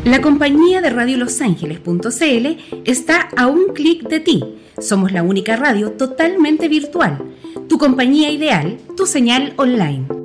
La compañía de Radio Los Ángeles.cl está a un clic de ti. Somos la única radio totalmente virtual. Tu compañía ideal, tu señal online.